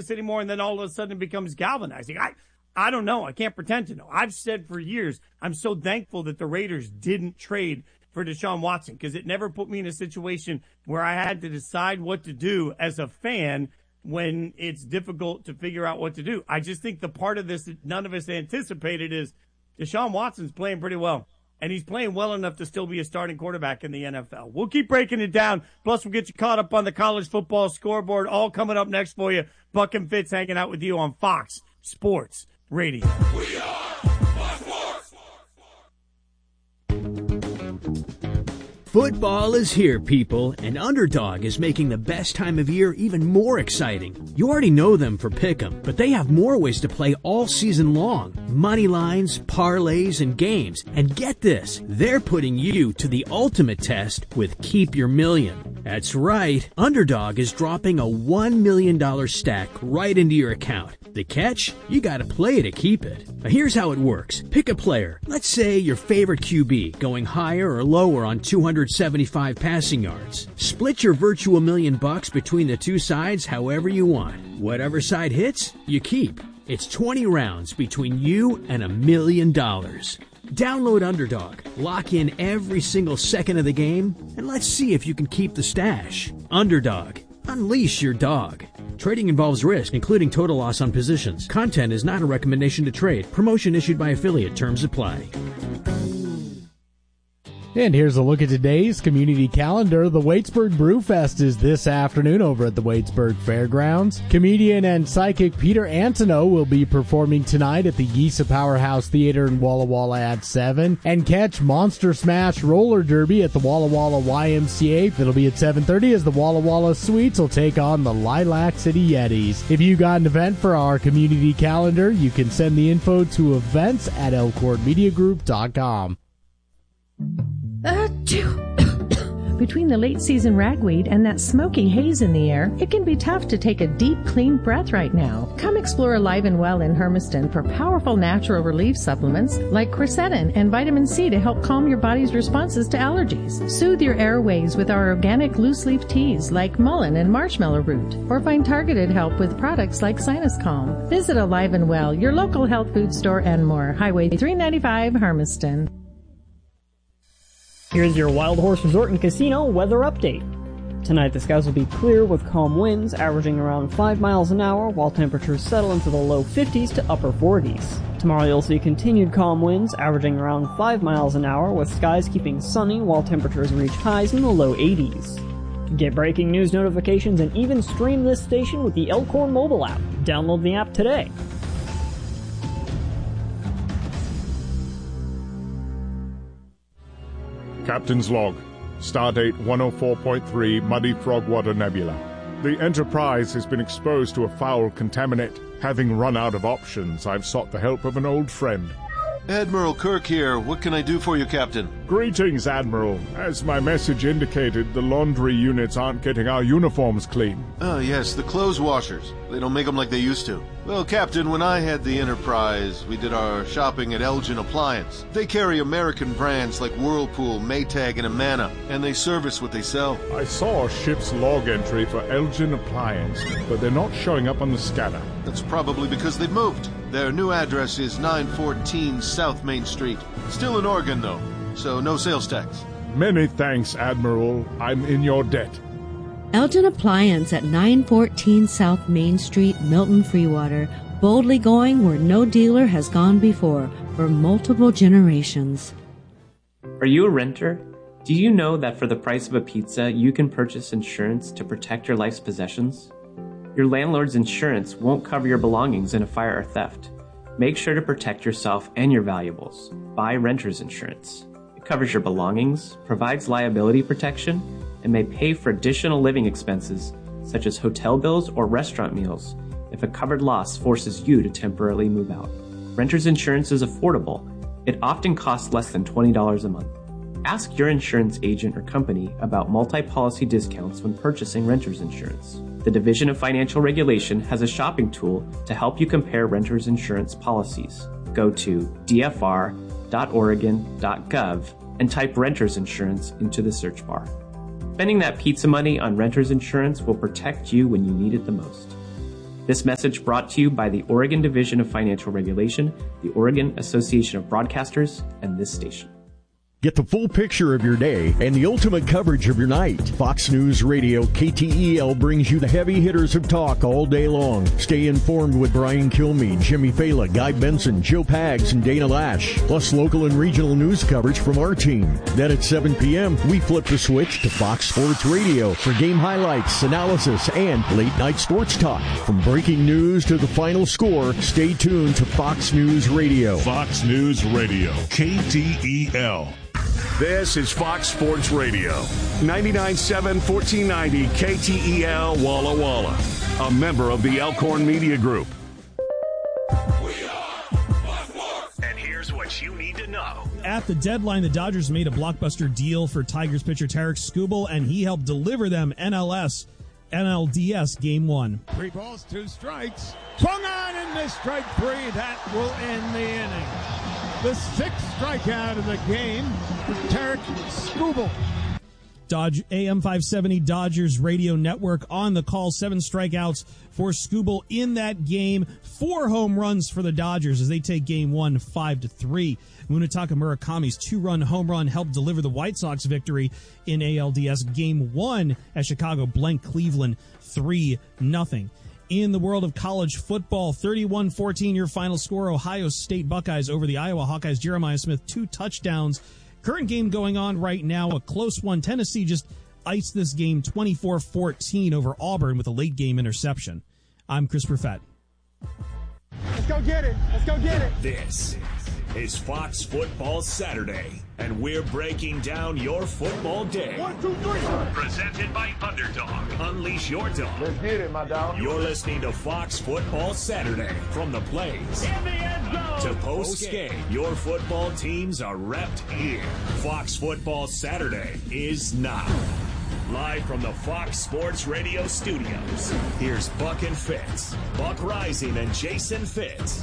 this anymore, and then all of a sudden it becomes galvanizing. I don't know. I can't pretend to know. I've said for years, I'm so thankful that the Raiders didn't trade for Deshaun Watson, because it never put me in a situation where I had to decide what to do as a fan when it's difficult to figure out what to do. I just think the part of this that none of us anticipated is Deshaun Watson's playing pretty well, and he's playing well enough to still be a starting quarterback in the NFL. We'll keep breaking it down. Plus, we'll get you caught up on the college football scoreboard, all coming up next for you. Buck and Fitz hanging out with you on Fox Sports Radio. We are Fox Sports. Football is here, people, and Underdog is making the best time of year even more exciting. You already know them for Pick'em, but they have more ways to play all season long. Money lines, parlays, and games. And get this, they're putting you to the ultimate test with Keep Your Million. That's right, Underdog is dropping a $1 million stack right into your account. The catch? You gotta play to keep it. Now here's how it works. Pick a player. Let's say your favorite QB, going higher or lower on 275 passing yards. Split your virtual $1 million between the two sides however you want. Whatever side hits, you keep. It's 20 rounds between you and $1 million. Download Underdog, lock in every single second of the game, and let's see if you can keep the stash. Underdog. Unleash your dog. Trading involves risk, including total loss on positions. Content is not a recommendation to trade. Promotion issued by affiliate. Terms apply. And here's a look at today's community calendar. The Waitsburg Brewfest is this afternoon over at the Waitsburg Fairgrounds. Comedian and psychic Peter Antonow will be performing tonight at the Yisa Powerhouse Theater in Walla Walla at 7. And catch Monster Smash Roller Derby at the Walla Walla YMCA. It'll be at 7:30 as the Walla Walla Sweets will take on the Lilac City Yetis. If you got an event for our community calendar, you can send the info to events@elkhornmediagroup.com. Between the late-season ragweed and that smoky haze in the air, it can be tough to take a deep, clean breath right now. Come explore Alive and Well in Hermiston for powerful natural relief supplements like quercetin and vitamin C to help calm your body's responses to allergies. Soothe your airways with our organic loose-leaf teas like mullein and marshmallow root, or find targeted help with products like Sinus Calm. Visit Alive and Well, your local health food store, and more. Highway 395, Hermiston. Here's your Wild Horse Resort and Casino weather update. Tonight the skies will be clear with calm winds averaging around 5 miles an hour, while temperatures settle into the low 50s to upper 40s. Tomorrow you'll see continued calm winds averaging around 5 miles an hour, with skies keeping sunny while temperatures reach highs in the low 80s. Get breaking news notifications and even stream this station with the Elkhorn mobile app. Download the app today. Captain's log. Stardate 104.3 Muddy Frogwater Nebula. The Enterprise has been exposed to a foul contaminant. Having run out of options, I've sought the help of an old friend. Admiral Kirk here. What can I do for you, Captain? Greetings, Admiral. As my message indicated, the laundry units aren't getting our uniforms clean. Oh, yes, the clothes washers. They don't make them like they used to. Well, Captain, when I had the Enterprise, we did our shopping at Elgin Appliance. They carry American brands like Whirlpool, Maytag, and Amana, and they service what they sell. I saw a ship's log entry for Elgin Appliance, but they're not showing up on the scanner. That's probably because they've moved. Their new address is 914 South Main Street. Still in Oregon, though, so no sales tax. Many thanks, Admiral. I'm in your debt. Elgin Appliance at 914 South Main Street, Milton Freewater. Boldly going where no dealer has gone before for multiple generations. Are you a renter? Do you know that for the price of a pizza, you can purchase insurance to protect your life's possessions? Your landlord's insurance won't cover your belongings in a fire or theft. Make sure to protect yourself and your valuables. Buy renter's insurance. It covers your belongings, provides liability protection, and may pay for additional living expenses such as hotel bills or restaurant meals if a covered loss forces you to temporarily move out. Renter's insurance is affordable. It often costs less than $20 a month. Ask your insurance agent or company about multi-policy discounts when purchasing renter's insurance. The Division of Financial Regulation has a shopping tool to help you compare renter's insurance policies. Go to dfr.oregon.gov and type renter's insurance into the search bar. Spending that pizza money on renter's insurance will protect you when you need it the most. This message brought to you by the Oregon Division of Financial Regulation, the Oregon Association of Broadcasters, and this station. Get the full picture of your day and the ultimate coverage of your night. Fox News Radio KTEL brings you the heavy hitters of talk all day long. Stay informed with Brian Kilmeade, Jimmy Fala, Guy Benson, Joe Pags, and Dana Lash. Plus local and regional news coverage from our team. Then at 7 p.m., we flip the switch to Fox Sports Radio for game highlights, analysis, and late-night sports talk. From breaking news to the final score, stay tuned to Fox News Radio. Fox News Radio, KTEL. This is Fox Sports Radio, 99.7, 1490 KTEL Walla Walla, a member of the Elkhorn Media Group. We are Fox Sports. And here's what you need to know. At the deadline, the Dodgers made a blockbuster deal for Tigers pitcher Tarik Skubal, and he helped deliver them NLDS Game 1. 3 balls, 2 strikes. Swung on and missed strike 3. That will end the inning. The 6th strikeout of the game for Tarik Skubal. AM 570 Dodgers radio network on the call. 7 strikeouts for Skubal in that game. 4 home runs for the Dodgers as they take Game 1 5-3. Munetaka Murakami's 2-run home run helped deliver the White Sox victory in ALDS Game 1 as Chicago blanked Cleveland 3-0. In the world of college football, 31-14 your final score. Ohio State Buckeyes over the Iowa Hawkeyes. Jeremiah Smith, 2 touchdowns. Current game going on right now, a close one. Tennessee just iced this game 24-14 over Auburn with a late game interception. I'm Chris Perfett. Let's go get it. Let's go get it. This is Fox Football Saturday, and we're breaking down your football day. 1, 2, 3. Presented by Underdog. Unleash your dog. Let's hit it, my dog. You're listening to Fox Football Saturday. From the plays In the end zone. to post-game, your football teams are repped here. Fox Football Saturday is now. Live from the Fox Sports Radio studios, here's Buck and Fitz. Buck Rising and Jason Fitz.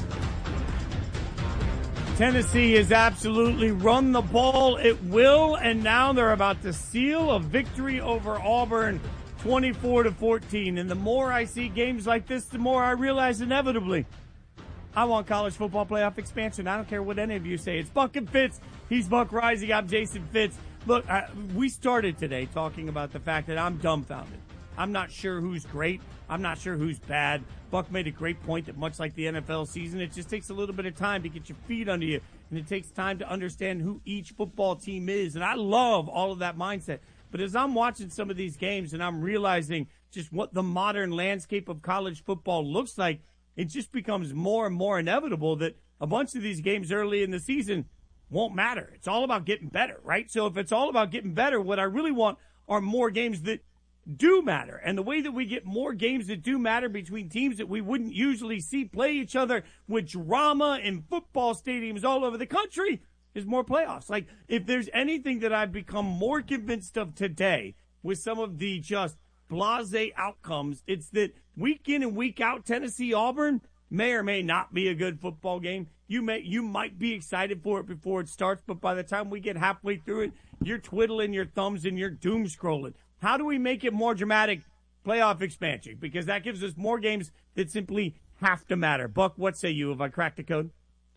Tennessee has absolutely run the ball at will, and now they're about to seal a victory over Auburn 24-14. And the more I see games like this, the more I realize inevitably I want college football playoff expansion. I don't care what any of you say. It's Buck and Fitz. He's Buck Rising. I'm Jason Fitz. Look, we started today talking about the fact that I'm dumbfounded. I'm not sure who's great. I'm not sure who's bad. Buck made a great point that much like the NFL season, it just takes a little bit of time to get your feet under you, and it takes time to understand who each football team is. And I love all of that mindset. But as I'm watching some of these games and I'm realizing just what the modern landscape of college football looks like, it just becomes more and more inevitable that a bunch of these games early in the season won't matter. It's all about getting better, right? So if it's all about getting better, what I really want are more games that do matter. And the way that we get more games that do matter between teams that we wouldn't usually see play each other with drama in football stadiums all over the country is more playoffs. Like, if there's anything that I've become more convinced of today with some of the just blasé outcomes, it's that week in and week out, Tennessee-Auburn may or may not be a good football game. You might be excited for it before it starts, but by the time we get halfway through it, you're twiddling your thumbs and you're doom scrolling. How do we make it more dramatic? Playoff expansion, because that gives us more games that simply have to matter. Buck, what say you? Have I cracked the code?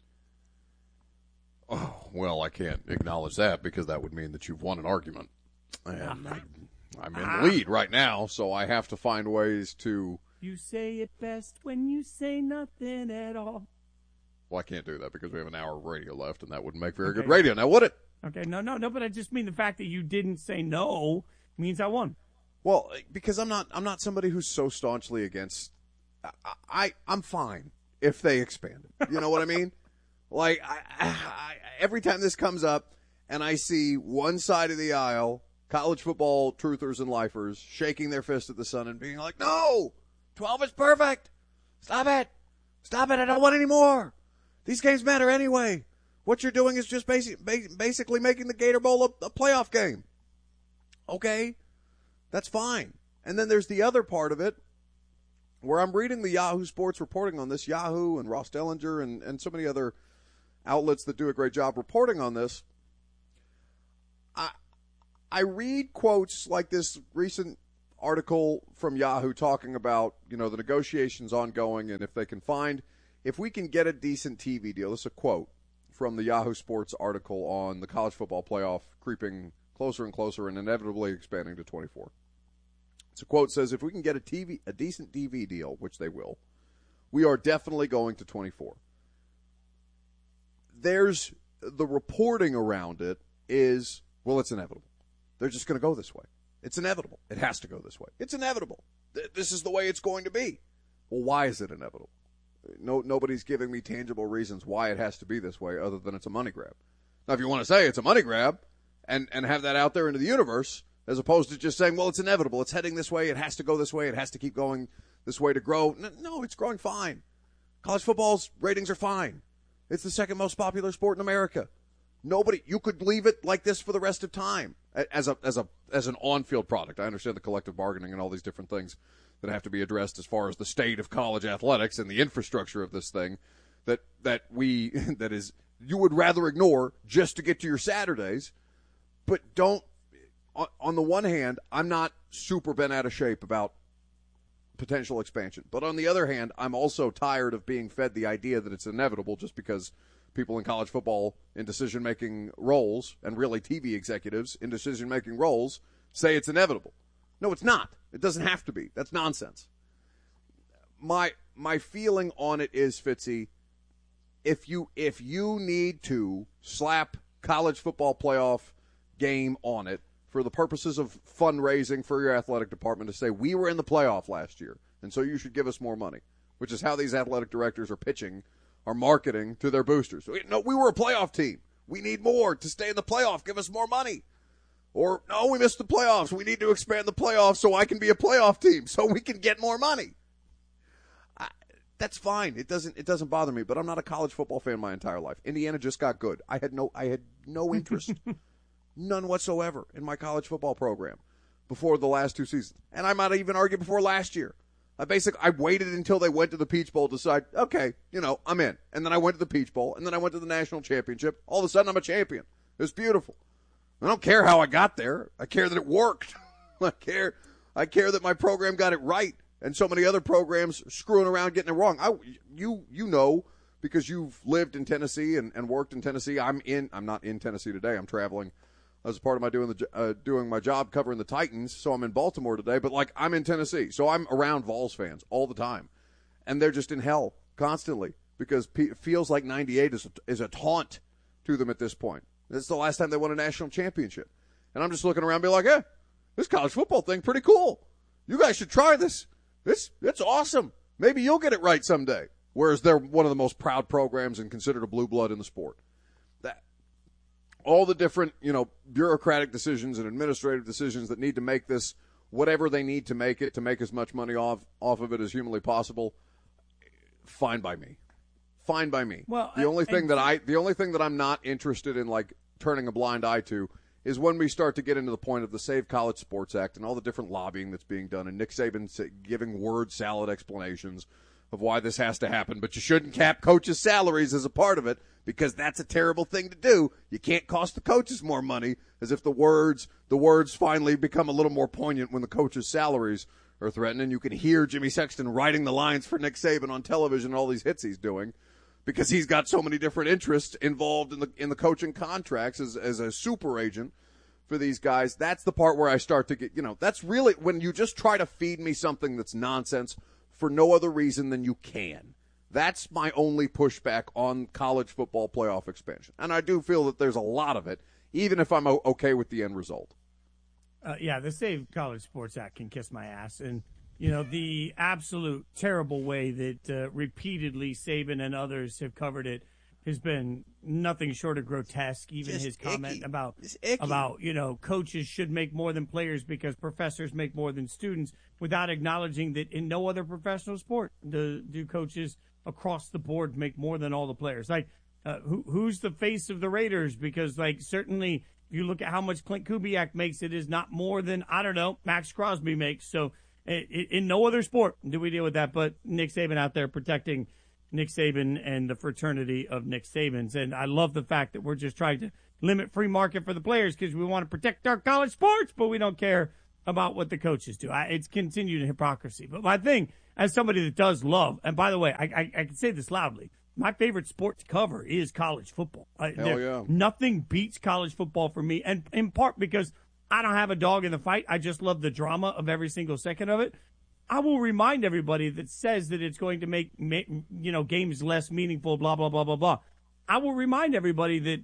Oh, well, I can't acknowledge that because that would mean that you've won an argument. And I'm in the lead right now, so I have to find ways to... You say it best when you say nothing at all. Well, I can't do that because we have an hour of radio left, and that wouldn't make very good radio, now would it? Okay, no, but I just mean the fact that you didn't say no means I won. Well, because I'm not somebody who's so staunchly against. I'm fine if they expand it. You know what I mean? Like every time this comes up, and I see one side of the aisle, college football truthers and lifers shaking their fist at the sun and being like, "No, 12 is perfect. Stop it. I don't want any more. These games matter anyway. What you're doing is just basically making the Gator Bowl a playoff game." Okay, that's fine. And then there's the other part of it where I'm reading the Yahoo Sports reporting on this, Yahoo and Ross Dellinger and so many other outlets that do a great job reporting on this. I read quotes like this recent article from Yahoo talking about, the negotiations ongoing, and if we can get a decent TV deal. This is a quote from the Yahoo Sports article on the college football playoff creeping closer and closer and inevitably expanding to 24. It's a quote says, if we can get a decent TV deal, which they will, we are definitely going to 24. There's the reporting around it is, well, it's inevitable. They're just going to go this way. It's inevitable. It has to go this way. It's inevitable. This is the way it's going to be. Well, why is it inevitable? Nobody's giving me tangible reasons why it has to be this way other than it's a money grab. Now, if you want to say it's a money grab and have that out there into the universe, as opposed to just saying, well, it's inevitable. It's heading this way. It has to go this way. It has to keep going this way to grow. No, it's growing fine. College football's ratings are fine. It's the second most popular sport in America. You could leave it like this for the rest of time as an on-field product. I understand the collective bargaining and all these different things that have to be addressed as far as the state of college athletics and the infrastructure of this thing that you would rather ignore just to get to your Saturdays. But don't, on the one hand, I'm not super bent out of shape about potential expansion. But on the other hand, I'm also tired of being fed the idea that it's inevitable just because people in college football in decision-making roles, and really TV executives in decision-making roles, say it's inevitable. No, it's not. It doesn't have to be. That's nonsense. My feeling on it is, Fitzy, if you need to slap college football playoff game on it for the purposes of fundraising for your athletic department to say, we were in the playoff last year, and so you should give us more money, which is how these athletic directors are marketing to their boosters. No, we were a playoff team. We need more to stay in the playoff. Give us more money. Or, no, we missed the playoffs. We need to expand the playoffs so I can be a playoff team, so we can get more money. That's fine. It doesn't bother me, but I'm not a college football fan my entire life. Indiana just got good. I had no interest, none whatsoever, in my college football program before the last two seasons. And I might even argue before last year. I waited until they went to the Peach Bowl to decide, okay, I'm in. And then I went to the Peach Bowl, and then I went to the national championship. All of a sudden, I'm a champion. It was beautiful. I don't care how I got there. I care that it worked. I care that my program got it right, and so many other programs screwing around getting it wrong. You know, because you've lived in Tennessee and worked in Tennessee. I'm not in Tennessee today. I'm traveling as a part of my doing my job covering the Titans, so I'm in Baltimore today. But I'm in Tennessee, so I'm around Vols fans all the time, and they're just in hell constantly because it feels like '98 is a taunt to them at this point. This is the last time they won a national championship. And I'm just looking around and be like, this college football thing pretty cool. You guys should try this. It's awesome. Maybe you'll get it right someday. Whereas they're one of the most proud programs and considered a blue blood in the sport. All the different, bureaucratic decisions and administrative decisions that need to make this whatever they need to make it to make as much money off of it as humanly possible, fine by me. Fine by me. Well, the only thing that I'm not interested in turning a blind eye to is when we start to get into the point of the Save College Sports Act and all the different lobbying that's being done and Nick Saban giving word salad explanations of why this has to happen, but you shouldn't cap coaches' salaries as a part of it because that's a terrible thing to do. You can't cost the coaches more money, as if the words finally become a little more poignant when the coaches' salaries are threatened, and you can hear Jimmy Sexton writing the lines for Nick Saban on television and all these hits he's doing. Because he's got so many different interests involved in the coaching contracts as a super agent for these guys. That's the part where I start to get, that's really when you just try to feed me something that's nonsense for no other reason than you can. That's my only pushback on college football playoff expansion. And I do feel that there's a lot of it, even if I'm okay with the end result. The Save College Sports Act can kiss my ass. And the absolute terrible way that repeatedly Saban and others have covered it has been nothing short of grotesque. Even just his comment about coaches should make more than players because professors make more than students, without acknowledging that in no other professional sport do coaches across the board make more than all the players. Who's the face of the Raiders? Because certainly if you look at how much Clint Kubiak makes, it is not more than Max Crosby makes. So. In no other sport do we deal with that, but Nick Saban out there protecting Nick Saban and the fraternity of Nick Sabans. And I love the fact that we're just trying to limit free market for the players because we want to protect our college sports, but we don't care about what the coaches do. It's continued hypocrisy. But my thing, as somebody that does love, and by the way, I can say this loudly, my favorite sport to cover is college football. Hell yeah. Nothing beats college football for me, and in part because I don't have a dog in the fight. I just love the drama of every single second of it. I will remind everybody that says that it's going to make games less meaningful, blah, blah, blah, blah, blah. I will remind everybody that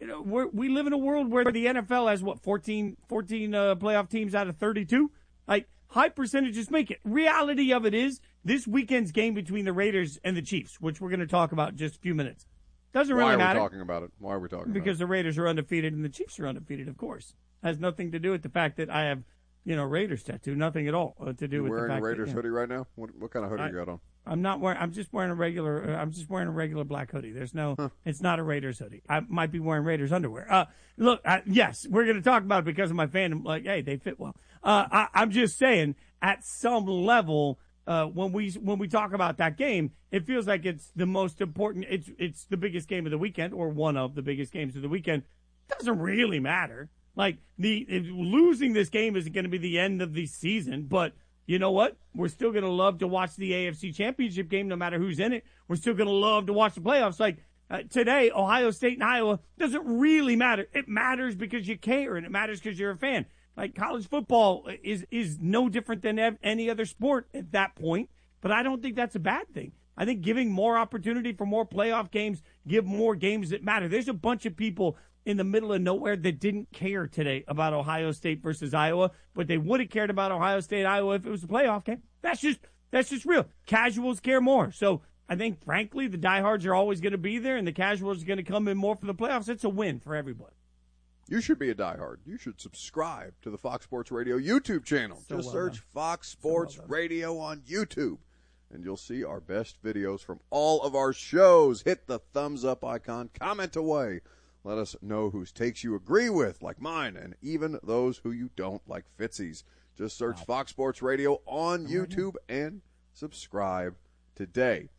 we live in a world where the NFL has, 14 playoff teams out of 32? Like, high percentages make it. Reality of it is this weekend's game between the Raiders and the Chiefs, which we're going to talk about in just a few minutes, doesn't really matter. Why are we talking about it? Why are we talking about it? Because the Raiders are undefeated and the Chiefs are undefeated, of course. Has nothing to do with the fact that I have, Raiders tattoo. Nothing at all to do with the fact wearing a Raiders hoodie right now? What kind of hoodie you got on? I'm not wearing. I'm just wearing a regular black hoodie. There's no. It's not a Raiders hoodie. I might be wearing Raiders underwear. Look, yes, we're going to talk about it because of my fandom. Like, hey, they fit well. I'm just saying, at some level, when we talk about that game, it feels like it's the most important. It's the biggest game of the weekend, or one of the biggest games of the weekend. It doesn't really matter. Like, losing this game isn't going to be the end of the season, but you know what? We're still going to love to watch the AFC Championship game no matter who's in it. We're still going to love to watch the playoffs. Like, today, Ohio State and Iowa doesn't really matter. It matters because you care, and it matters because you're a fan. Like, college football is no different than any other sport at that point, but I don't think that's a bad thing. I think giving more opportunity for more playoff games, give more games that matter. There's a bunch of people in the middle of nowhere that didn't care today about Ohio State versus Iowa, but they would have cared about Ohio State, Iowa if it was a playoff game. That's just real. Casuals care more. So I think, frankly, the diehards are always going to be there, and the casuals are going to come in more for the playoffs. It's a win for everybody. You should be a diehard. You should subscribe to the Fox Sports Radio YouTube channel. Just search Fox Sports Radio on YouTube, and you'll see our best videos from all of our shows. Hit the thumbs up icon. Comment away. Let us know whose takes you agree with, like mine, and even those who you don't, like Fitzy's. Just search Fox Sports Radio on YouTube and subscribe today.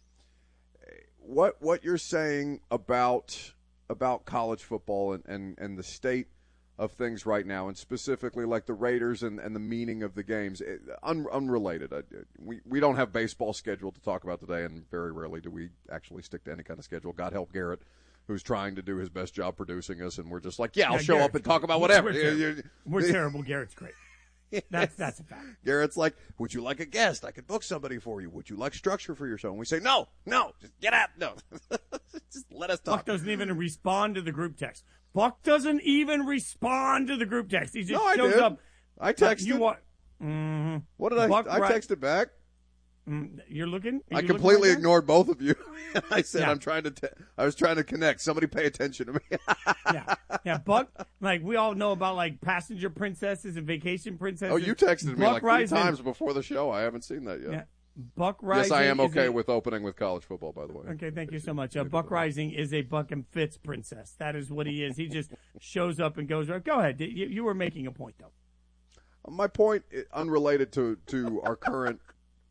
What you're saying about college football and the state of things right now, and specifically like the Raiders and the meaning of the games, unrelated. We don't have baseball scheduled to talk about today, and very rarely do we actually stick to any kind of schedule. God help Garrett, who's trying to do his best job producing us, and we're just like, I'll show up and talk about whatever. We're terrible. Garrett's great. That's a fact. Garrett's like, would you like a guest? I could book somebody for you. Would you like structure for your show? And we say, no, just get out. No, just let us talk. Buck doesn't even respond to the group text. Buck doesn't even respond to the group text. He just shows up. I texted. What did I texted back? You're looking? I completely ignored both of you. I said, I was trying to connect. Somebody pay attention to me. Yeah. Buck, like, we all know about, like, passenger princesses and vacation princesses. Oh, you texted me like 3 times before the show. I haven't seen that yet. Yeah. Buck Rising. Yes, I am okay with opening with college football, by the way. Okay, thank you so much. Buck Rising is a Buck and Fitz princess. That is what he is. He just shows up and goes, go ahead. You were making a point, though. My point, unrelated to our current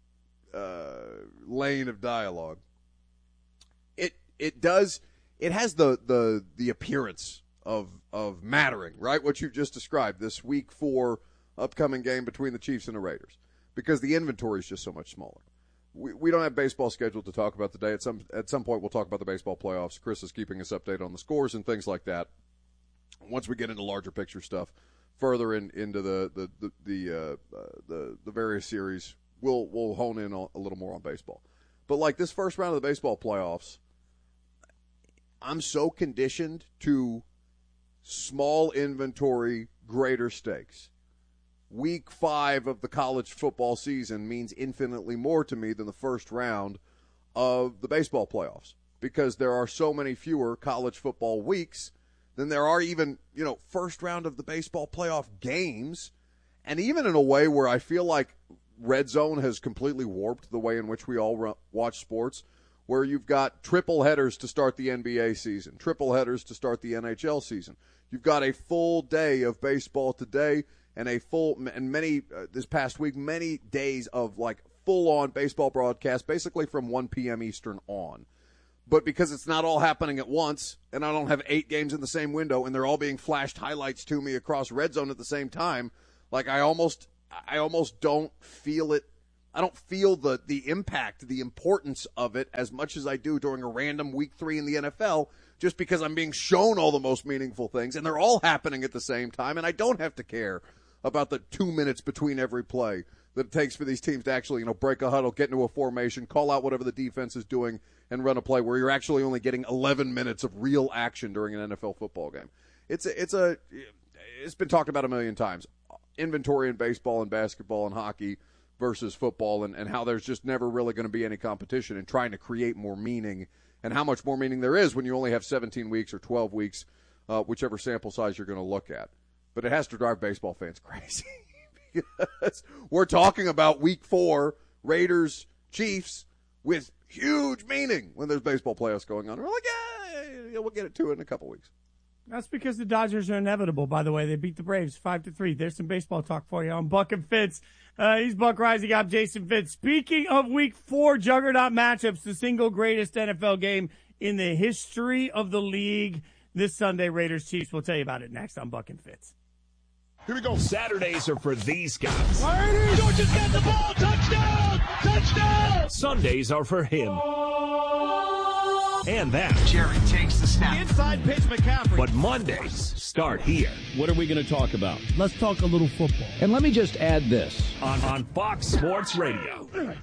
lane of dialogue. It has the appearance of mattering, right? What you've just described, this week 4 upcoming game between the Chiefs and the Raiders, because the inventory is just so much smaller. We don't have baseball scheduled to talk about today. At some point, we'll talk about the baseball playoffs. Chris is keeping us updated on the scores and things like that. Once we get into larger picture stuff, further into the various series, we'll hone in a little more on baseball. But like this first round of the baseball playoffs, I'm so conditioned to small inventory, greater stakes. Week 5 of the college football season means infinitely more to me than the first round of the baseball playoffs, because there are so many fewer college football weeks than there are even, first round of the baseball playoff games. And even in a way where I feel like Red Zone has completely warped the way in which we all watch sports, where you've got triple headers to start the NBA season, triple headers to start the NHL season. You've got a full day of baseball today and this past week, many days of like full-on baseball broadcast, basically from 1 p.m. Eastern on. But because it's not all happening at once, and I don't have 8 games in the same window, and they're all being flashed highlights to me across Red Zone at the same time, like I almost I almost don't feel it. I don't feel the impact, the importance of it as much as I do during a random week 3 in the NFL, just because I'm being shown all the most meaningful things, and they're all happening at the same time, and I don't have to care about the 2 minutes between every play that it takes for these teams to actually, break a huddle, get into a formation, call out whatever the defense is doing, and run a play where you're actually only getting 11 minutes of real action during an NFL football game. It's been talked about a million times. Inventory in baseball and basketball and hockey versus football, and how there's just never really going to be any competition in trying to create more meaning, and how much more meaning there is when you only have 17 weeks or 12 weeks, whichever sample size you're going to look at. But it has to drive baseball fans crazy because we're talking about week 4, Raiders, Chiefs, with huge meaning when there's baseball playoffs going on. We're like, yeah, we'll get to it in a couple weeks. That's because the Dodgers are inevitable, by the way. They beat the Braves 5-3. There's some baseball talk for you on Buck and Fitz. He's Buck Rising. I'm Jason Fitz. Speaking of week 4 juggernaut matchups, the single greatest NFL game in the history of the league this Sunday, Raiders-Chiefs. We'll tell you about it next on Buck and Fitz. Here we go. Saturdays are for these guys. Georgia's got the ball. Touchdown! Touchdown! Sundays are for him. And that. Jerry takes the snap. Inside pitch, McCaffrey. But Mondays start here. What are we going to talk about? Let's talk a little football. And let me just add this. On Fox Sports Radio.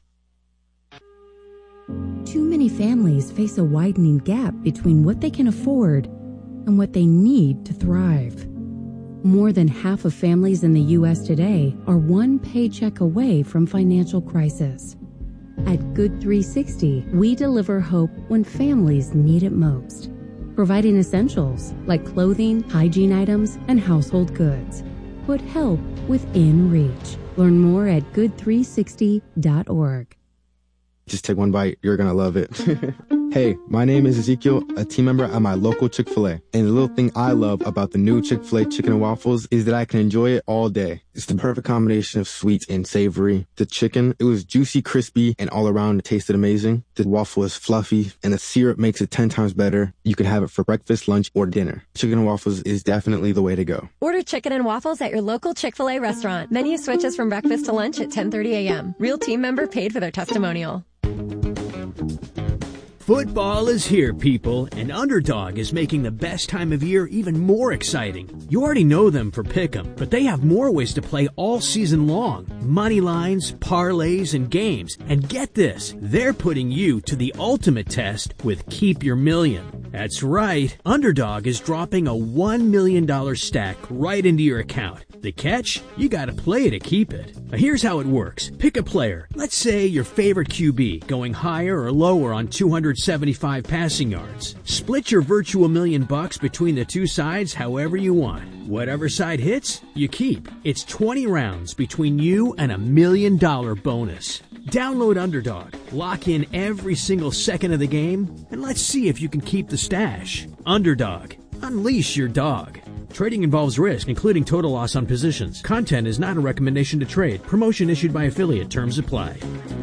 Too many families face a widening gap between what they can afford and what they need to thrive. More than half of families in the U.S. today are one paycheck away from financial crisis. At Good 360, we deliver hope when families need it most, providing essentials like clothing, hygiene items, and household goods. Put help within reach. Learn more at good360.org. Just take one bite. You're going to love it. Hey, my name is Ezekiel, a team member at my local Chick-fil-A. And the little thing I love about the new Chick-fil-A chicken and waffles is that I can enjoy it all day. It's the perfect combination of sweet and savory. The chicken, it was juicy, crispy, and all around it tasted amazing. The waffle is fluffy, and the syrup makes it 10 times better. You can have it for breakfast, lunch, or dinner. Chicken and waffles is definitely the way to go. Order chicken and waffles at your local Chick-fil-A restaurant. Menu switches from breakfast to lunch at 10:30 a.m. Real team member paid for their testimonial. Football is here, people, and Underdog is making the best time of year even more exciting. You already know them for Pick'em, but they have more ways to play all season long. Money lines, parlays, and games. And get this, they're putting you to the ultimate test with Keep Your Million. That's right, Underdog is dropping a $1 million stack right into your account. The catch? You gotta play to keep it. Now here's how it works. Pick a player. Let's say your favorite QB, going higher or lower on 275 passing yards. Split your virtual $1 million between the two sides however you want. Whatever side hits, you keep. It's 20 rounds between you and $1 million bonus. Download Underdog, lock in every single second of the game, and let's see if you can keep the stash. Underdog. Unleash your dog. Trading involves risk, including total loss on positions. Content is not a recommendation to trade. Promotion issued by affiliate. Terms apply.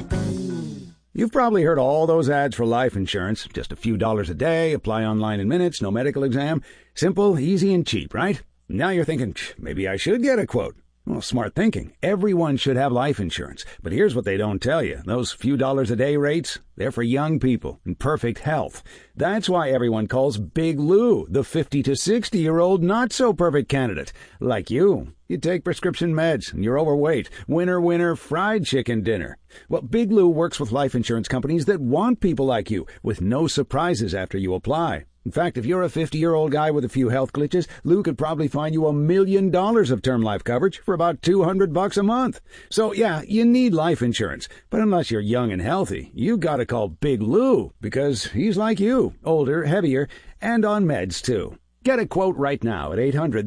You've probably heard all those ads for life insurance. Just a few dollars a day, apply online in minutes, no medical exam. Simple, easy, and cheap, right? Now you're thinking, maybe I should get a quote. Well, smart thinking. Everyone should have life insurance. But here's what they don't tell you. Those few dollars a day rates, they're for young people in perfect health. That's why everyone calls Big Lou the 50 to 60-year-old not-so-perfect candidate. Like you. You take prescription meds and you're overweight. Winner, fried chicken dinner. Well, Big Lou works with life insurance companies that want people like you with no surprises after you apply. In fact, if you're a 50-year-old guy with a few health glitches, Lou could probably find you $1 million of term life coverage for about $200 a month. So, yeah, you need life insurance. But unless you're young and healthy, you gotta call Big Lou, because he's like you, older, heavier, and on meds, too. Get a quote right now at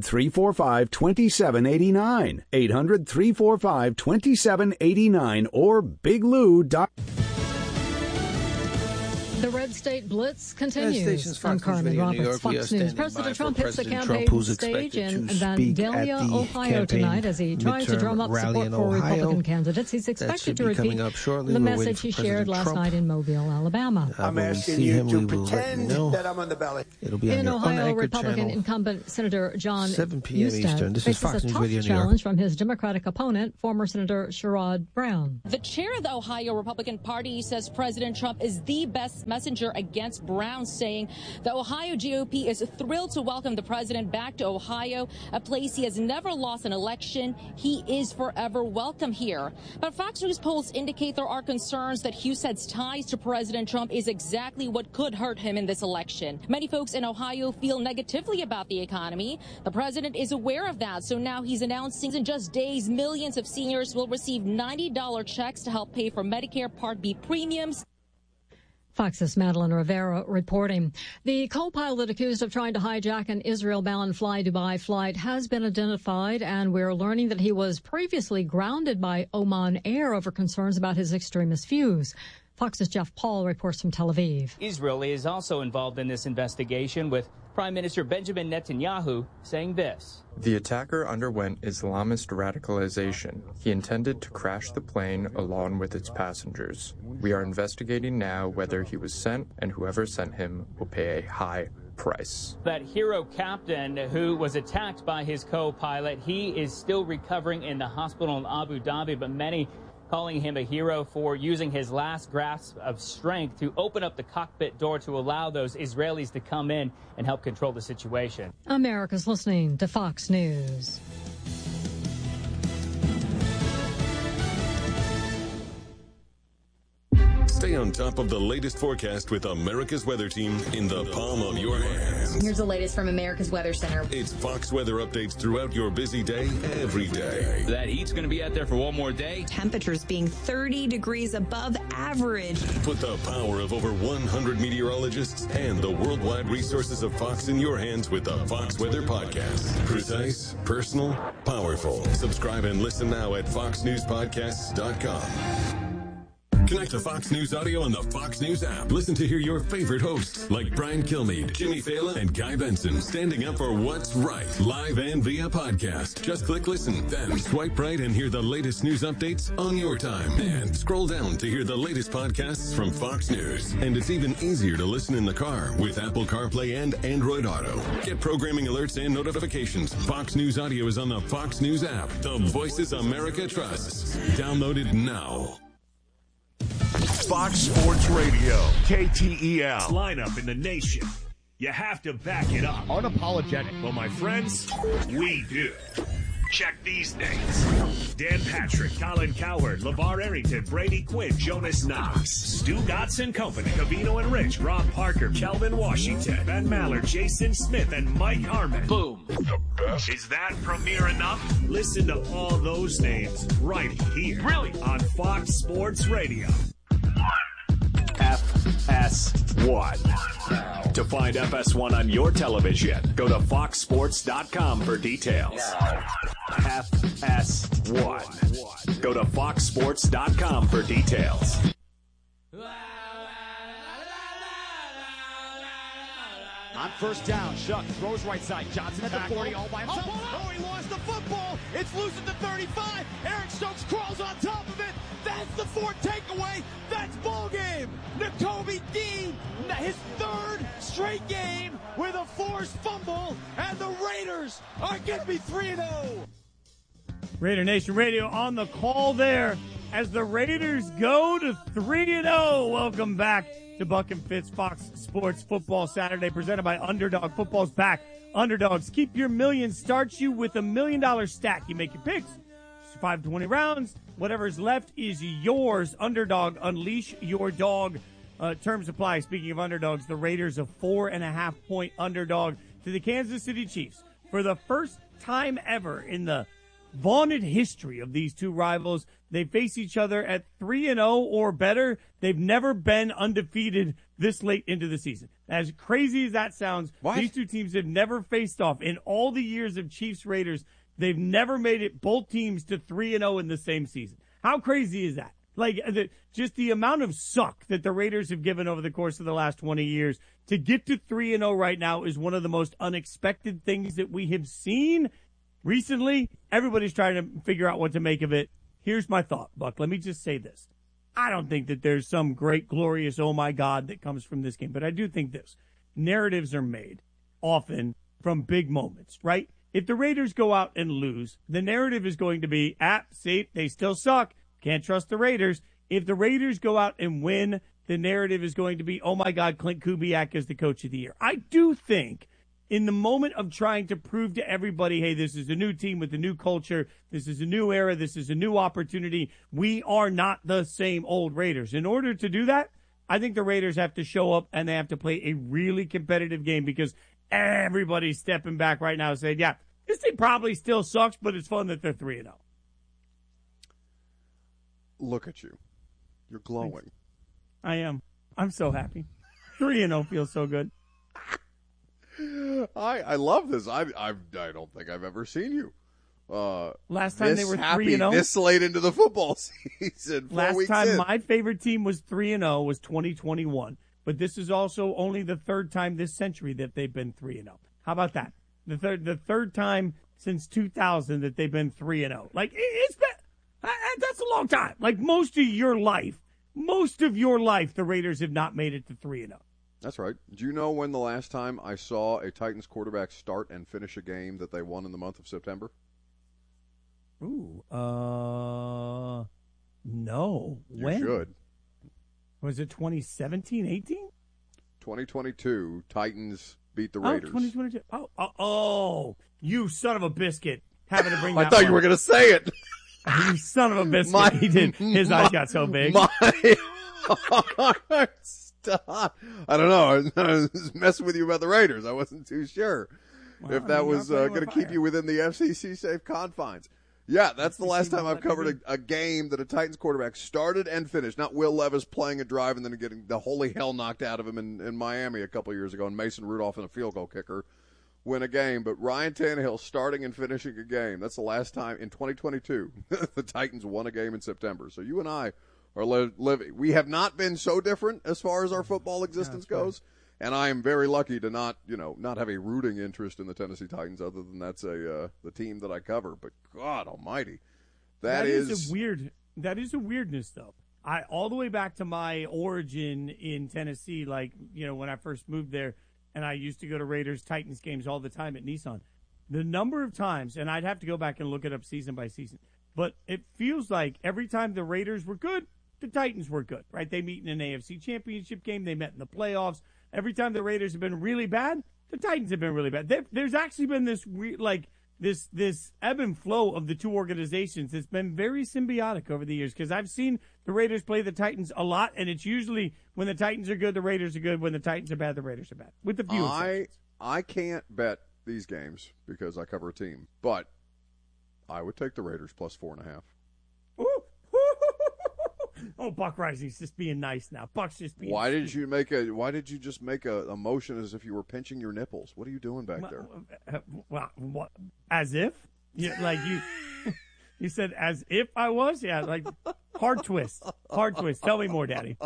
800-345-2789. 800-345-2789 or biglou.com. The Red State Blitz continues. I'm Fox Carmen Radio, New Roberts, York. We are Fox News. standing President by Trump for hits the President campaign Trump, who's stage expected in to speak Vandalia, at the Ohio campaign tonight as he tries to drum up midterm support rally in for Ohio. Republican candidates. He's expected to be repeat coming up shortly. the We're message waiting he for shared President last Trump. night in Mobile, Alabama. I'm asking you to pretend that I'm on the ballot. It'll be on In your Ohio, unanchored Republican channel. incumbent Senator John 7 p.m. Husted Eastern. This is faces Fox a News tough Radio New York. challenge from his Democratic opponent, former Senator Sherrod Brown. The chair of the Ohio Republican Party says President Trump is the best messenger against Brown, saying the Ohio GOP is thrilled to welcome the president back to Ohio, a place he has never lost an election. He is forever welcome here. But Fox News polls indicate there are concerns that Husted's ties to President Trump is exactly what could hurt him in this election. Many folks in Ohio feel negatively about the economy. The president is aware of that, so now he's announcing in just days millions of seniors will receive $90 checks to help pay for Medicare Part B premiums. Fox's Madeline Rivera reporting. The co-pilot accused of trying to hijack an Israel-bound Fly Dubai flight has been identified, and we're learning that he was previously grounded by Oman Air over concerns about his extremist views. Fox's Jeff Paul reports from Tel Aviv. Israel is also involved in this investigation, with Prime Minister Benjamin Netanyahu saying this. The attacker underwent Islamist radicalization. He intended to crash the plane along with its passengers. We are investigating now whether he was sent, and whoever sent him will pay a high price. That hero captain who was attacked by his co-pilot, he is still recovering in the hospital in Abu Dhabi, but many calling him a hero for using his last grasp of strength to open up the cockpit door to allow those Israelis to come in and help control the situation. America's listening to Fox News. Stay on top of the latest forecast with America's Weather Team in the palm of your hands. Here's the latest from America's Weather Center. It's Fox weather updates throughout your busy day, every day. That heat's going to be out there for one more day. Temperatures being 30 degrees above average. Put the power of over 100 meteorologists and the worldwide resources of Fox in your hands with the Fox Weather Podcast. Precise, personal, powerful. Subscribe and listen now at foxnewspodcasts.com. Connect to Fox News Audio on the Fox News app. Listen to hear your favorite hosts like Brian Kilmeade, Jimmy Fallon, and Guy Benson standing up for what's right, live and via podcast. Just click listen, then swipe right and hear the latest news updates on your time. And scroll down to hear the latest podcasts from Fox News. And it's even easier to listen in the car with Apple CarPlay and Android Auto. Get programming alerts and notifications. Fox News Audio is on the Fox News app. The voices America trusts. Download it now. Fox Sports Radio, KTEL. Lineup in the nation. You have to back it up. Unapologetic. Well, my friends, we do. Check these names. Dan Patrick, Colin Cowherd, LeVar Arrington, Brady Quinn, Jonas Knox, Stu Gotts & Company, Covino and Rich, Rob Parker, Kelvin Washington, Ben Maller, Jason Smith, and Mike Harmon. Boom. The best. Is that premiere enough? Listen to all those names right here. Really? On Fox Sports Radio. FS1. To find FS1 on your television, go to foxsports.com for details. FS1. Go to foxsports.com for details. On first down, Shuck throws right side. Johnson at the 40, all by himself. Oh, he lost the football. It's loose at the 35. Eric Stokes crawls on top of it. That's the fourth takeaway. That's ball game. Nakobe Dean, his third straight game with a forced fumble, and the Raiders are going to be 3-0. Raider Nation Radio on the call there as the Raiders go to 3-0. Welcome back to Buck and Fitz Fox Sports Football Saturday, presented by Underdog. Football's back. Underdogs, keep your million. Starts you with $1 million stack. You make your picks. 5 to 20 rounds. Whatever's left is yours. Underdog, unleash your dog. Terms apply. Speaking of underdogs, the Raiders a 4.5-point underdog to the Kansas City Chiefs. For the first time ever in the vaunted history of these two rivals, they face each other at 3-0 or better. They've never been undefeated this late into the season. As crazy as that sounds, these two teams have never faced off. In all the years of Chiefs-Raiders, they've never made it, both teams, to 3-0 in the same season. How crazy is that? Like, just the amount of suck that the Raiders have given over the course of the last 20 years to get to 3-0 right now is one of the most unexpected things that we have seen recently. Everybody's trying to figure out what to make of it. Here's my thought, Buck. Let me just say this. I don't think that there's some great, glorious, oh my God, that comes from this game. But I do think this. Narratives are made often from big moments, right? If the Raiders go out and lose, the narrative is going to be, see, they still suck. Can't trust the Raiders. If the Raiders go out and win, the narrative is going to be, oh my God, Clint Kubiak is the coach of the year. I do think in the moment of trying to prove to everybody, hey, this is a new team with a new culture, this is a new era, this is a new opportunity, we are not the same old Raiders. In order to do that, I think the Raiders have to show up and they have to play a really competitive game because everybody's stepping back right now saying, yeah, this team probably still sucks, but it's fun that they're 3-0. Look at you. You're glowing. I am. I'm so happy. 3-0 feels so good. I love this. I don't think I've ever seen you. Last time they were 3-0 this late into the football season. Last time my favorite team was 3-0 was 2021. But this is also only the third time this century that they've been 3-0. How about that? The third time since 2000 that they've been 3-0. Like, it's been, that's a long time. Like, most of your life, the Raiders have not made it to 3-0. That's right. Do you know when the last time I saw a Titans quarterback start and finish a game that they won in the month of September? Ooh, no. When? You should. Was it 2017, 18? 2022, Titans beat the Raiders. 2022. Oh, you son of a biscuit. Having to bring that I thought you were going to say it. You son of a biscuit. He did. His eyes got so big. Stop. I don't know. I was messing with you about the Raiders. I wasn't too sure if that was going to keep you within the FCC safe confines. Yeah, that's the last time I've covered a game that a Titans quarterback started and finished. Not Will Levis playing a drive and then getting the holy hell knocked out of him in Miami a couple years ago, and Mason Rudolph and a field goal kicker win a game. But Ryan Tannehill starting and finishing a game, that's the last time in 2022 the Titans won a game in September. So you and I are living. We have not been so different as far as our football existence goes. And I am very lucky to not have a rooting interest in the Tennessee Titans, other than that's the team that I cover. But God Almighty, that is a weirdness, though. All the way back to my origin in Tennessee, like when I first moved there, and I used to go to Raiders Titans games all the time at Nissan. The number of times, and I'd have to go back and look it up season by season, but it feels like every time the Raiders were good, the Titans were good, right? They meet in an AFC Championship game. They met in the playoffs. Every time the Raiders have been really bad, the Titans have been really bad. There's actually been this this ebb and flow of the two organizations that's been very symbiotic over the years, because I've seen the Raiders play the Titans a lot, and it's usually when the Titans are good, the Raiders are good. When the Titans are bad, the Raiders are bad. With the few exceptions. I can't bet these games because I cover a team, but I would take the Raiders plus 4.5. Oh, Buck Rising's just being nice now. Buck's just being. Why did you just make a motion as if you were pinching your nipples? What are you doing back there? Well, what? As if? You said as if I was? Yeah, like hard twist. Hard twist. Tell me more, Daddy.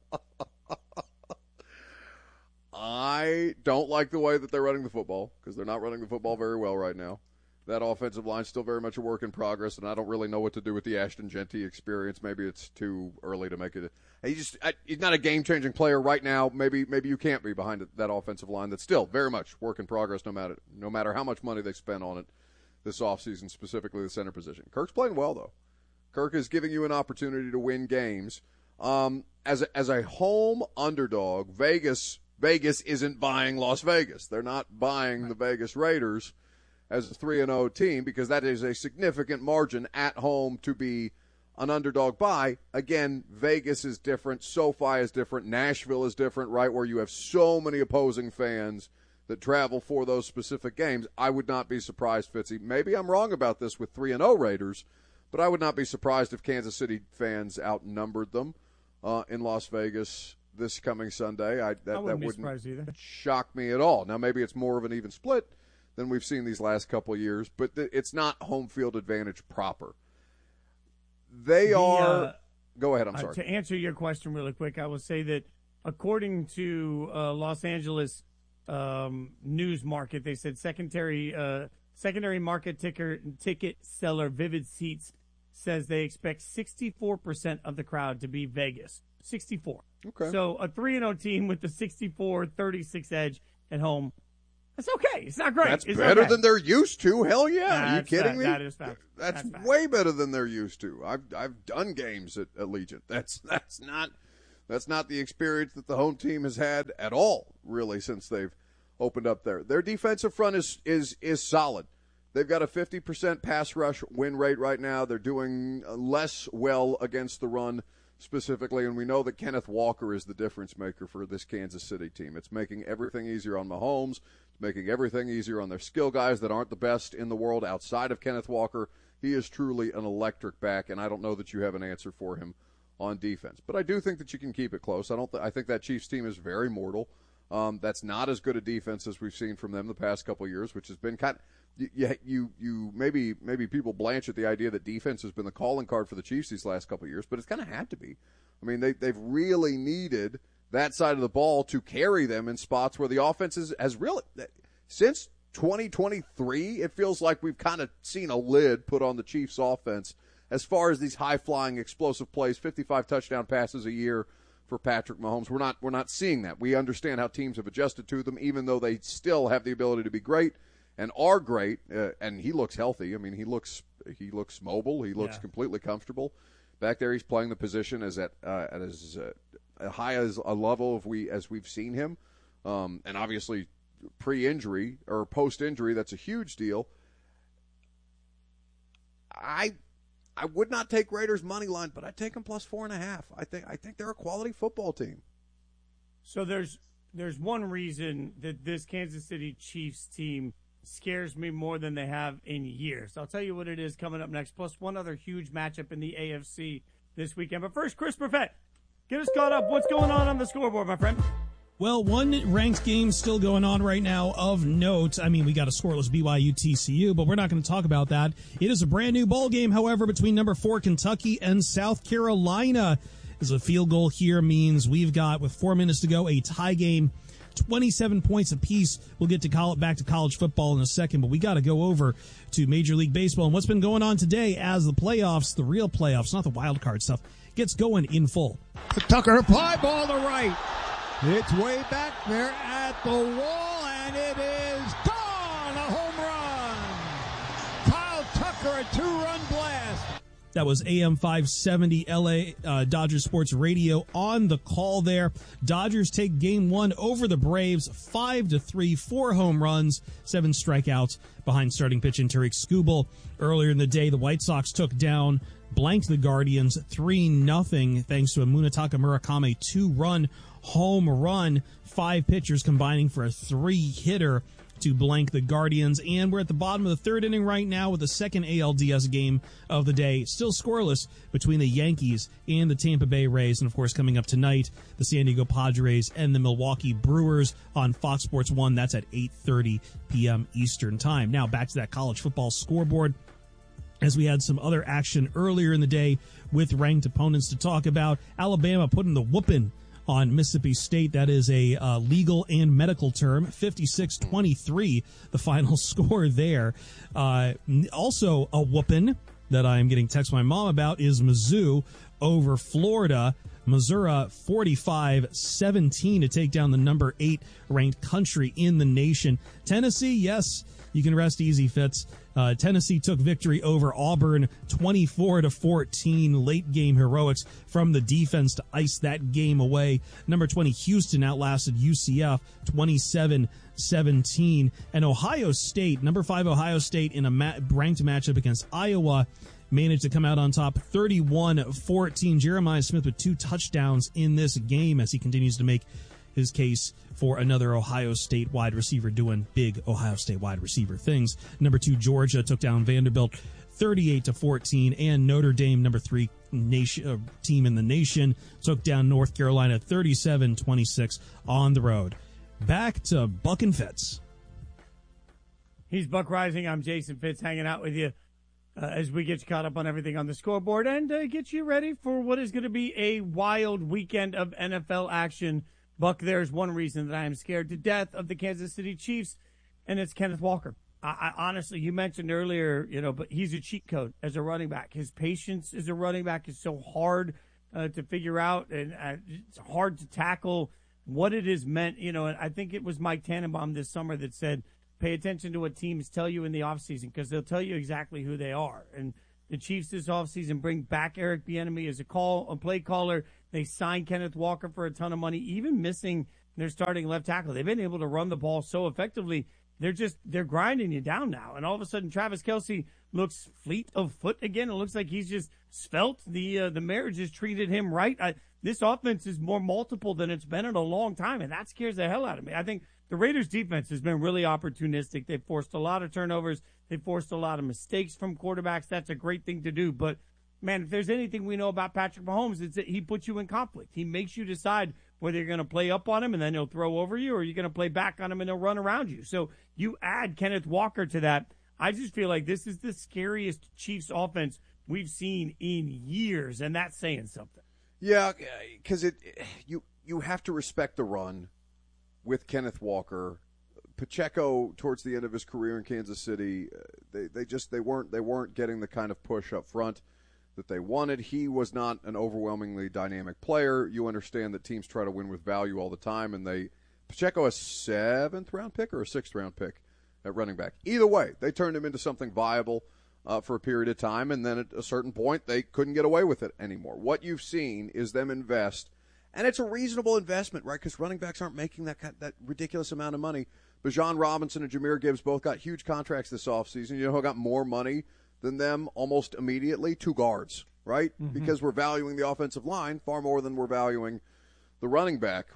I don't like the way that they're running the football, because they're not running the football very well right now. That offensive line's still very much a work in progress, and I don't really know what to do with the Ashton Genty experience. Maybe it's too early to make it. He's not a game-changing player right now. Maybe you can't be behind that offensive line. That's still very much work in progress, no matter how much money they spend on it this offseason, specifically the center position. Kirk's playing well, though. Kirk is giving you an opportunity to win games. As a home underdog, Vegas isn't buying Las Vegas. They're not buying the Vegas Raiders as a 3-0 team, because that is a significant margin at home to be an underdog buy. Again, Vegas is different. SoFi is different. Nashville is different, right, where you have so many opposing fans that travel for those specific games. I would not be surprised, Fitzy. Maybe I'm wrong about this with 3-0 Raiders, but I would not be surprised if Kansas City fans outnumbered them in Las Vegas this coming Sunday. That wouldn't shock me at all. Now, maybe it's more of an even split than we've seen these last couple of years, but it's not home field advantage proper. They are Go ahead. I'm sorry. To answer your question really quick, I will say that according to Los Angeles news market, they said secondary market ticket seller Vivid Seats says they expect 64% of the crowd to be Vegas. 64. Okay. So a 3-0 team with the 64-36 edge at home. That's okay. It's not great. That's it's better okay. than they're used to. Hell yeah. Are you kidding me? That is fact. That's way better than they're used to. I've done games at Allegiant. That's not the experience that the home team has had at all, really, since they've opened up there. Their defensive front is solid. They've got a 50% pass rush win rate right now. They're doing less well against the run specifically, and we know that Kenneth Walker is the difference maker for this Kansas City team. It's making everything easier on Mahomes. It's making everything easier on their skill guys that aren't the best in the world outside of Kenneth Walker. He is truly an electric back, and I don't know that you have an answer for him on defense. But I do think that you can keep it close. I think that Chiefs team is very mortal. That's not as good a defense as we've seen from them the past couple of years, which has been kind of, you maybe people blanch at the idea that defense has been the calling card for the Chiefs these last couple of years, but it's kind of had to be. I mean, they've really needed that side of the ball to carry them in spots where the offense has really, since 2023, it feels like we've kind of seen a lid put on the Chiefs offense as far as these high-flying, explosive plays, 55 touchdown passes a year for Patrick Mahomes. We're not seeing that. We understand how teams have adjusted to them, even though they still have the ability to be great and are great. And he looks healthy. I mean, he looks mobile. He looks completely comfortable back there. He's playing the position as as high as a level as we've seen him, and obviously pre-injury or post-injury, that's a huge deal. I would not take Raiders money line, but I'd take them plus 4.5. I think they're a quality football team. So there's one reason that this Kansas City Chiefs team scares me more than they have in years. I'll tell you what it is coming up next, plus one other huge matchup in the AFC this weekend. But first, Chris Buffett, get us caught up. What's going on the scoreboard, my friend? Well, one ranked game still going on right now of note. I mean, we got a scoreless BYU TCU, but we're not going to talk about that. It is a brand new bowl game, however, between number 4 Kentucky and South Carolina. As a field goal here means we've got, with 4 minutes to go, a tie game, 27 points apiece. We'll get to back to college football in a second, but we got to go over to Major League Baseball and what's been going on today as the playoffs, the real playoffs, not the wild card stuff, gets going in full. Tucker, fly ball to right. It's way back there at the wall, and it is gone! A home run! Kyle Tucker, a 2-run blast. That was AM 570 LA Dodgers Sports Radio on the call there. Dodgers take game 1 over the Braves, 5-3, 4 home runs, 7 strikeouts behind starting pitcher Tarik Skubal. Earlier in the day, the White Sox blanked the Guardians 3-0 thanks to a Munetaka Murakami 2-run home run. 5 pitchers combining for a 3-hitter to blank the Guardians. And we're at the bottom of the 3rd inning right now with the second ALDS game of the day. Still scoreless between the Yankees and the Tampa Bay Rays. And, of course, coming up tonight, the San Diego Padres and the Milwaukee Brewers on Fox Sports 1. That's at 8:30 p.m. Eastern Time. Now, back to that college football scoreboard, as we had some other action earlier in the day with ranked opponents to talk about. Alabama putting the whooping on Mississippi State. That is a legal and medical term. 56-23, the final score there. Also a whooping that I'm getting text from my mom about is Mizzou over Florida. Missouri 45-17 to take down the number 8 ranked country in the nation. Tennessee, yes, you can rest easy, Fitz. Tennessee took victory over Auburn 24-14. Late game heroics from the defense to ice that game away. Number 20 Houston outlasted UCF 27-17. And Ohio State, number 5 Ohio State, in a ranked matchup against Iowa, managed to come out on top 31-14. Jeremiah Smith with 2 touchdowns in this game as he continues to make his case for another Ohio State wide receiver doing big Ohio State wide receiver things. Number 2 Georgia took down Vanderbilt 38-14, and Notre Dame, number 3 team in the nation, took down North Carolina 37-26 on the road. Back to Buck and Fitz. He's Buck Rising. I'm Jason Fitz, hanging out with you as we get you caught up on everything on the scoreboard and get you ready for what is going to be a wild weekend of NFL action. Buck, there's one reason that I am scared to death of the Kansas City Chiefs, and it's Kenneth Walker. I honestly, you mentioned earlier, but he's a cheat code as a running back. His patience as a running back is so hard to figure out, and it's hard to tackle what it is meant. And I think it was Mike Tannenbaum this summer that said, pay attention to what teams tell you in the offseason because they'll tell you exactly who they are. And the Chiefs this offseason bring back Eric Bieniemy as a play caller. They signed Kenneth Walker for a ton of money, even missing their starting left tackle. They've been able to run the ball so effectively. They're grinding you down now. And all of a sudden, Travis Kelce looks fleet of foot again. It looks like he's just svelte. The marriage has treated him right. This offense is more multiple than it's been in a long time, and that scares the hell out of me. I think the Raiders' defense has been really opportunistic. They've forced a lot of turnovers. They've forced a lot of mistakes from quarterbacks. That's a great thing to do. But, man, if there's anything we know about Patrick Mahomes, it's that he puts you in conflict. He makes you decide whether you're going to play up on him and then he'll throw over you or you're going to play back on him and he'll run around you. So you add Kenneth Walker to that. I just feel like this is the scariest Chiefs offense we've seen in years, and that's saying something. Yeah, because you have to respect the run with Kenneth Walker. Pacheco, towards the end of his career in Kansas City, they weren't getting the kind of push up front that they wanted. He was not an overwhelmingly dynamic player. You understand that teams try to win with value all the time, and Pacheco a 7th round pick or a 6th round pick at running back. Either way, they turned him into something viable for a period of time, and then at a certain point they couldn't get away with it anymore. What you've seen is them invest, and it's a reasonable investment, right? Because running backs aren't making that ridiculous amount of money. Bijan Robinson and Jahmyr Gibbs both got huge contracts this offseason. You know who got more money than them almost immediately? 2 guards, right? Mm-hmm. Because we're valuing the offensive line far more than we're valuing the running back.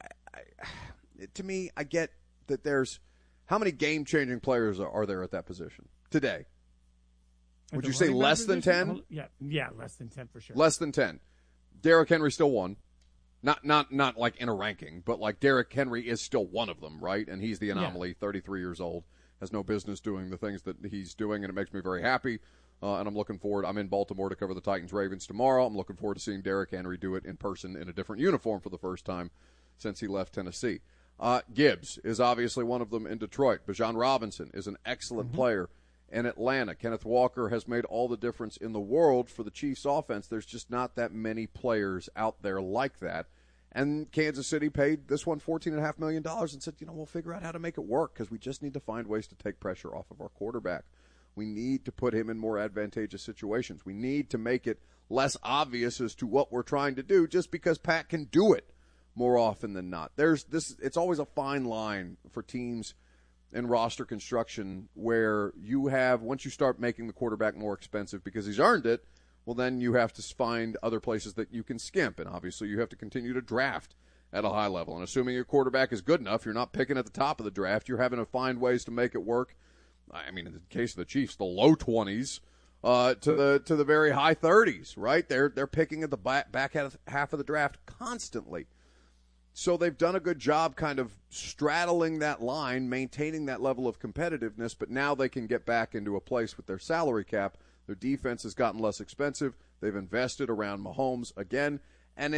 To me, I get that there's how many game-changing players are there at that position today? Would you say less than 10? Yeah, less than 10 for sure. Less than 10. Derrick Henry still won. Not like in a ranking, but like Derrick Henry is still one of them, right? And he's the anomaly, 33 years old, has no business doing the things that he's doing, and it makes me very happy. And I'm looking forward. I'm in Baltimore to cover the Titans-Ravens tomorrow. I'm looking forward to seeing Derrick Henry do it in person in a different uniform for the first time since he left Tennessee. Gibbs is obviously one of them in Detroit. Bijan Robinson is an excellent player in Atlanta. Kenneth Walker has made all the difference in the world for the Chiefs offense. There's just not that many players out there like that. And Kansas City paid this one $14.5 million and said, we'll figure out how to make it work because we just need to find ways to take pressure off of our quarterback. We need to put him in more advantageous situations. We need to make it less obvious as to what we're trying to do just because Pat can do it more often than not. It's always a fine line for teams in roster construction where you have, once you start making the quarterback more expensive because he's earned it, well, then you have to find other places that you can skimp. And obviously you have to continue to draft at a high level. And assuming your quarterback is good enough, you're not picking at the top of the draft. You're having to find ways to make it work. I mean, in the case of the Chiefs, the low 20s to the very high 30s, right? They're picking at the back half of the draft constantly. So they've done a good job kind of straddling that line, maintaining that level of competitiveness, but now they can get back into a place with their salary cap. Their defense has gotten less expensive. They've invested around Mahomes again, and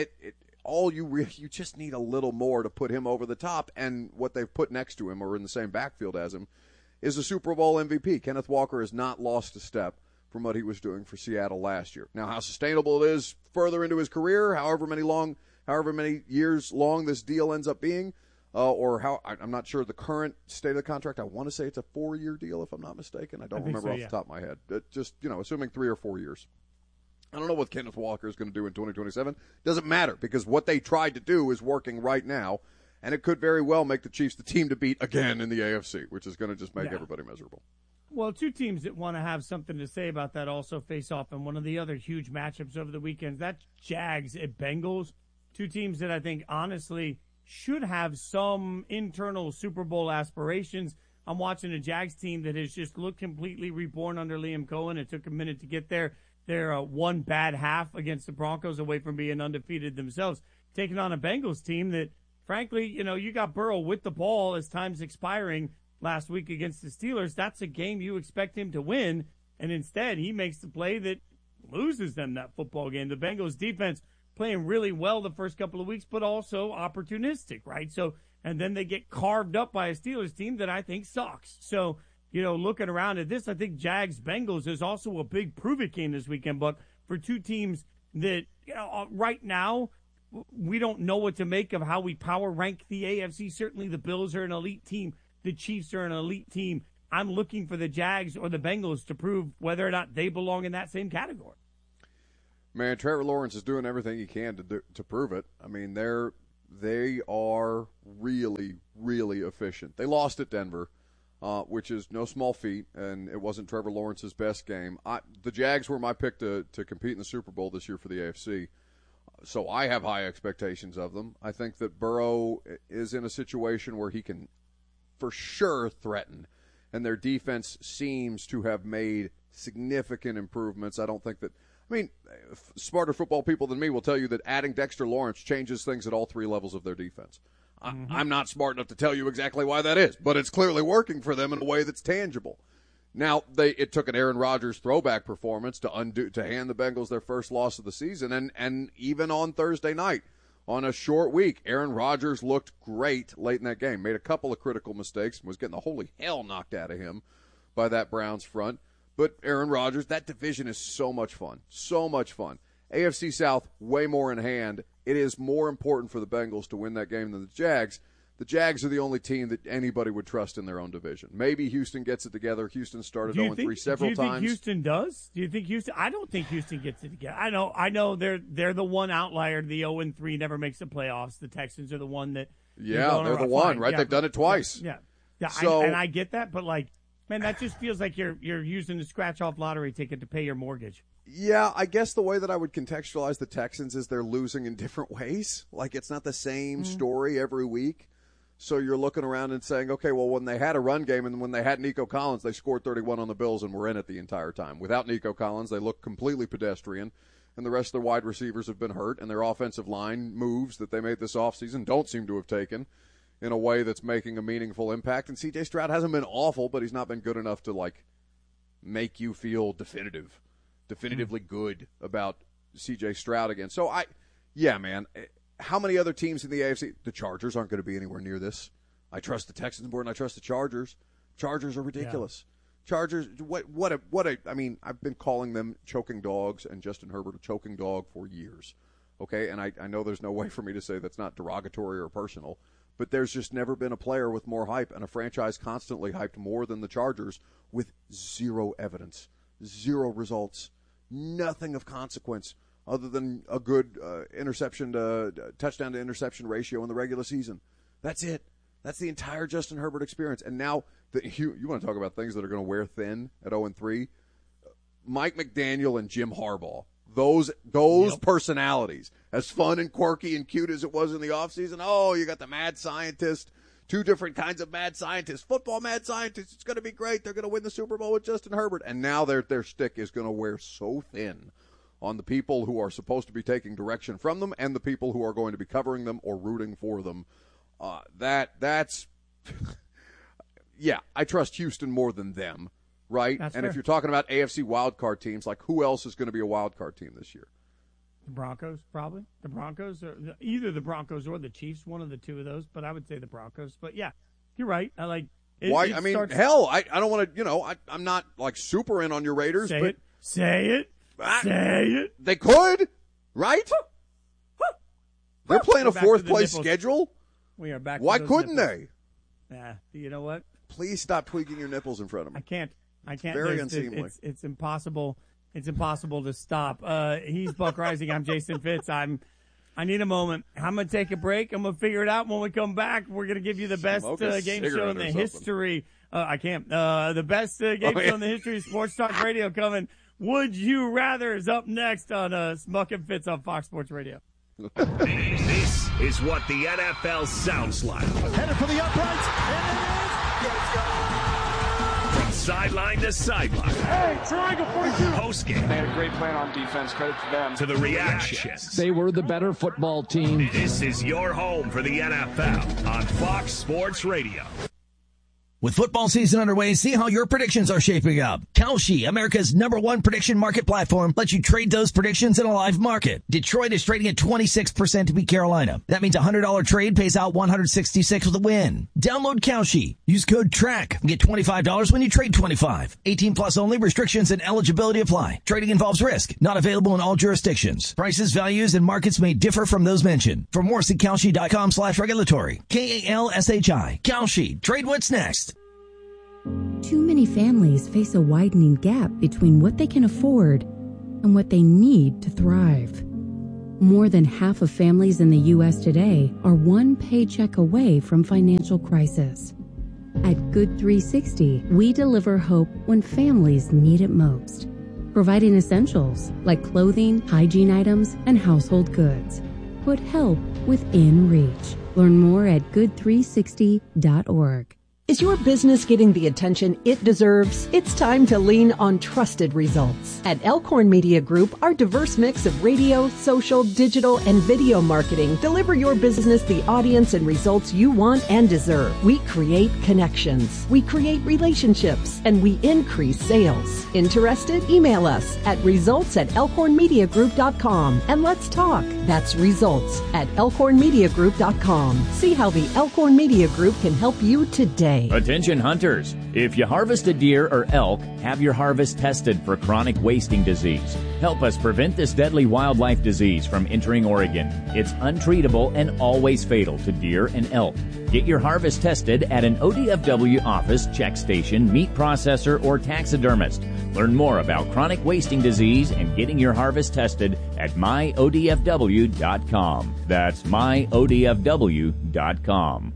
you just need a little more to put him over the top. And what they've put next to him or in the same backfield as him is a Super Bowl MVP. Kenneth Walker has not lost a step from what he was doing for Seattle last year. Now, how sustainable it is further into his career, however many years long this deal ends up being, I'm not sure the current state of the contract. I want to say it's a 4-year deal, if I'm not mistaken. I don't remember off the top of my head. Just, assuming 3 or 4 years. I don't know what Kenneth Walker is going to do in 2027. Doesn't matter because what they tried to do is working right now, and it could very well make the Chiefs the team to beat again in the AFC, which is going to just make everybody miserable. Well, 2 teams that want to have something to say about that also face off in one of the other huge matchups over the weekend. That's Jags at Bengals. 2 teams that I think, honestly, should have some internal Super Bowl aspirations. I'm watching a Jags team that has just looked completely reborn under Liam Cohen. It took a minute to get there. They're one bad half against the Broncos away from being undefeated themselves, taking on a Bengals team that, frankly, you got Burrow with the ball as time's expiring last week against the Steelers. That's a game you expect him to win. And instead, he makes the play that loses them that football game. The Bengals defense playing really well the first couple of weeks, but also opportunistic, right? So, and then they get carved up by a Steelers team that I think sucks. So, looking around at this, I think Jags-Bengals is also a big prove-it game this weekend, Buck, for two teams that, right now, we don't know what to make of how we power rank the AFC. Certainly the Bills are an elite team. The Chiefs are an elite team. I'm looking for the Jags or the Bengals to prove whether or not they belong in that same category. Man, Trevor Lawrence is doing everything he can to prove it. I mean, they are really, really efficient. They lost at Denver, which is no small feat, and it wasn't Trevor Lawrence's best game. The Jags were my pick to compete in the Super Bowl this year for the AFC, so I have high expectations of them. I think that Burrow is in a situation where he can for sure threaten, and their defense seems to have made significant improvements. I don't think that – I mean, smarter football people than me will tell you that adding Dexter Lawrence changes things at all three levels of their defense. Mm-hmm. I'm not smart enough to tell you exactly why that is, but it's clearly working for them in a way that's tangible. Now, it took an Aaron Rodgers throwback performance to hand the Bengals their first loss of the season, and even on Thursday night, on a short week, Aaron Rodgers looked great late in that game, made a couple of critical mistakes, and was getting the holy hell knocked out of him by that Browns front. But Aaron Rodgers, that division is so much fun, so much fun. AFC South, way more in hand. It is more important for the Bengals to win that game than the Jags. The Jags are the only team that anybody would trust in their own division. Maybe Houston gets it together. Houston started 0-3 several times. Do you think Houston does? Do you think Houston? I don't think Houston gets it together. I know they're the one outlier. The 0-3 never makes the playoffs. The Texans are the one that. Yeah, they're the one, right? Yeah. They've done it twice. Yeah. So, I get that, but man, that just feels like you're using the scratch-off lottery ticket to pay your mortgage. Yeah, I guess the way that I would contextualize the Texans is they're losing in different ways. Like, it's not the same story every week. So you're looking around and saying, okay, well, when they had a run game and when they had Nico Collins, they scored 31 on the Bills and were in it the entire time. Without Nico Collins, they look completely pedestrian, and the rest of their wide receivers have been hurt, and their offensive line moves that they made this offseason don't seem to have taken in a way that's making a meaningful impact. And C.J. Stroud hasn't been awful, but he's not been good enough to, make you feel definitively good about C.J. Stroud again. So, man, how many other teams in the AFC? The Chargers aren't going to be anywhere near this. I trust the Texans more than I trust the Chargers. Chargers are ridiculous. Yeah. Chargers, I mean, I've been calling them choking dogs and Justin Herbert a choking dog for years. Okay, and I know there's no way for me to say that's not derogatory or personal, but there's just never been a player with more hype and a franchise constantly hyped more than the Chargers with zero evidence, zero results, nothing of consequence other than a good touchdown to interception ratio in the regular season. That's it. That's the entire Justin Herbert experience. And now you want to talk about things that are going to wear thin at 0-3? Mike McDaniel and Jim Harbaugh. Those personalities, as fun and quirky and cute as it was in the offseason. Oh, you got the mad scientist, two different kinds of mad scientists. Football mad scientists, it's going to be great. They're going to win the Super Bowl with Justin Herbert. And now their stick is going to wear so thin on the people who are supposed to be taking direction from them and the people who are going to be covering them or rooting for them. That's yeah, I trust Houston more than them, right? That's and fair. If you're talking about AFC wildcard teams, who else is going to be a wildcard team this year? The Broncos, probably. The Broncos, or either the Broncos or the Chiefs, one of the two of those, but I would say the Broncos. But yeah, you're right. I don't want to, I'm not super in on your Raiders. Say it. They could, right? They're playing a fourth-place schedule. We are back. Why couldn't they? Yeah, you know what? Please stop tweaking your nipples in front of me. I can't. Very unseemly. It's impossible. It's impossible to stop. He's Buck Rising. I'm Jason Fitz. I need a moment. I'm going to take a break. I'm going to figure it out. When we come back, we're going to give you the best game show in the history. I can't. The best game show in the history of Sports Talk Radio coming. Would You Rather is up next on Buck and Fitz on Fox Sports Radio. This is what the NFL sounds like. Headed for the uprights, and it is. Let's go! From sideline to sideline. Hey, triangle 42. Postgame. They had a great plan on defense. Credit to them. To the reactions. They were the better football team. This is your home for the NFL on Fox Sports Radio. With football season underway, see how your predictions are shaping up. Kalshi, America's #1 prediction market platform, lets you trade those predictions in a live market. Detroit is trading at 26% to beat Carolina. That means a $100 trade pays out $166 with a win. Download Kalshi. Use code TRACK and get $25 when you trade 25. 18 plus only. Restrictions and eligibility apply. Trading involves risk. Not available in all jurisdictions. Prices, values, and markets may differ from those mentioned. For more, see Kalshi.com/regulatory. KALSHI. Kalshi. Trade what's next. Too many families face a widening gap between what they can afford and what they need to thrive. More than half of families in the U.S. today are one paycheck away from financial crisis. At Good 360, we deliver hope when families need it most, providing essentials like clothing, hygiene items, and household goods. Put help within reach. Learn more at good360.org. Is your business getting the attention it deserves? It's time to lean on trusted results. At Elkhorn Media Group, our diverse mix of radio, social, digital, and video marketing deliver your business the audience and results you want and deserve. We create connections, we create relationships, and we increase sales. Interested? Email us at results@elkhornmediagroup.com and let's talk. That's results@elkhornmediagroup.com. See how the Elkhorn Media Group can help you today. Attention hunters, if you harvest a deer or elk, have your harvest tested for chronic wasting disease. Help us prevent this deadly wildlife disease from entering Oregon. It's untreatable and always fatal to deer and elk. Get your harvest tested at an ODFW office, check station, meat processor, or taxidermist. Learn more about chronic wasting disease and getting your harvest tested at myodfw.com. That's myodfw.com.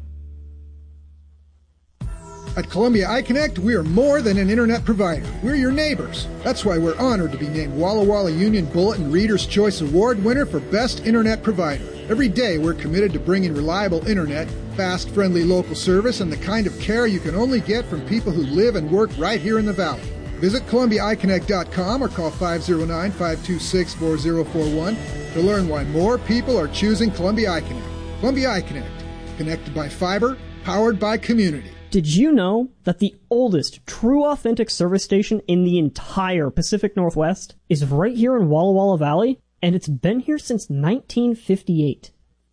At Columbia iConnect, we are more than an internet provider. We're your neighbors. That's why we're honored to be named Walla Walla Union Bulletin Reader's Choice Award winner for Best Internet Provider. Every day, we're committed to bringing reliable internet, fast, friendly local service, and the kind of care you can only get from people who live and work right here in the Valley. Visit ColumbiaIConnect.com or call 509-526-4041 to learn why more people are choosing Columbia iConnect. Columbia iConnect, connected by fiber, powered by community. Did you know that the oldest true authentic service station in the entire Pacific Northwest is right here in Walla Walla Valley? And it's been here since 1958.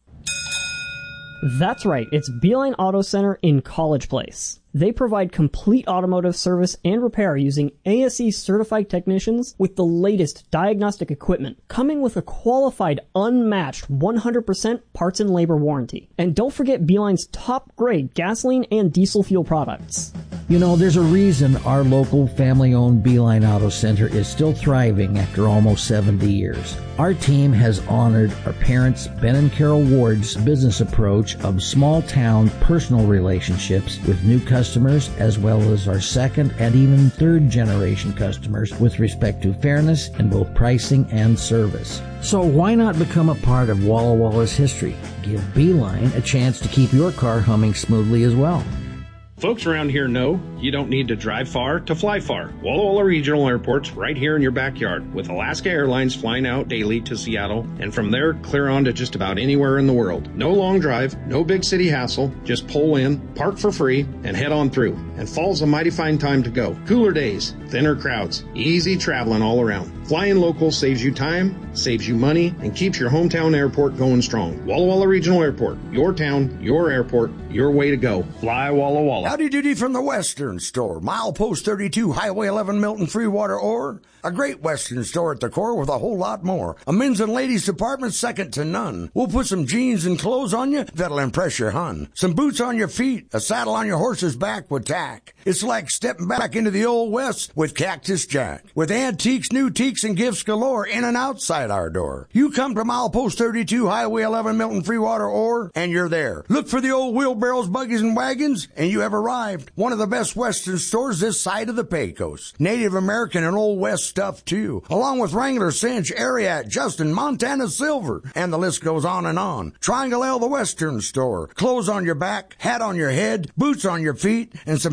That's right, it's Beeline Auto Center in College Place. They provide complete automotive service and repair using ASE certified technicians with the latest diagnostic equipment, coming with a qualified, unmatched 100% parts and labor warranty. And don't forget Beeline's top grade gasoline and diesel fuel products. You know, there's a reason our local family-owned Beeline Auto Center is still thriving after almost 70 years. Our team has honored our parents, Ben and Carol Ward's business approach of small-town personal relationships with new customers, as well as our second and even third generation customers with respect to fairness in both pricing and service. So why not become a part of Walla Walla's history? Give Beeline a chance to keep your car humming smoothly as well. Folks around here know you don't need to drive far to fly far. Walla Walla Regional Airport's right here in your backyard, with Alaska Airlines flying out daily to Seattle, and from there clear on to just about anywhere in the world. No long drive, no big city hassle, just pull in, park for free, and head on through. And fall's a mighty fine time to go. Cooler days, thinner crowds, easy traveling all around. Flying local saves you time, saves you money, and keeps your hometown airport going strong. Walla Walla Regional Airport, your town, your airport, your way to go. Fly Walla Walla. Howdy doody from the Western Store. Milepost 32, Highway 11, Milton, Freewater, Ore. A great Western store at the core with a whole lot more. A men's and ladies department second to none. We'll put some jeans and clothes on you that'll impress your hun. Some boots on your feet, a saddle on your horse's back with tack. It's like stepping back into the old West with Cactus Jack. With antiques, new teaks, and gifts galore in and outside our door. You come to Milepost 32, Highway 11, Milton, Freewater, Ore, and you're there. Look for the old wheelbarrows, buggies, and wagons, and you have arrived. One of the best Western stores this side of the Pecos. Native American and Old West stuff, too. Along with Wrangler, Cinch, Ariat, Justin, Montana Silver, and the list goes on and on. Triangle L, the Western Store. Clothes on your back, hat on your head, boots on your feet, and some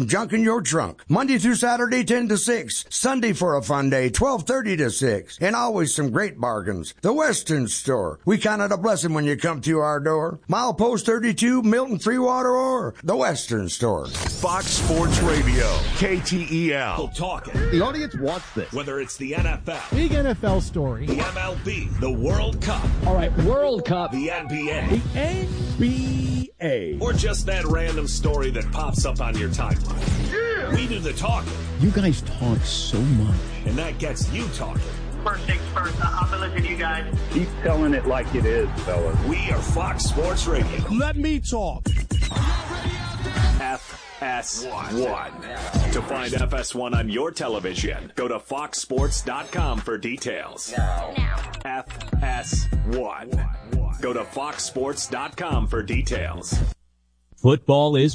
some junk in your trunk. Monday through Saturday, 10 to 6. Sunday for a fun day, 12:30 to 6. And always some great bargains. The Western Store. We count it a blessing when you come through our door. Milepost 32, Milton Freewater, or the Western Store. Fox Sports Radio, KTEL. We'll talk it. The audience wants this. Whether it's the NFL, big NFL story, the MLB, the World Cup. All right, World Cup. The NBA. The NBA. Or just that random story that pops up on your timeline. Yeah. We do the talking. You guys talk so much. And that gets you talking. First things first, I'll be listening to you guys. Keep telling it like it is, fellas. We are Fox Sports Radio. Let me talk. FS1. To find FS1 on your television, go to foxsports.com for details. Now. FS1. Go to foxsports.com for details. Football is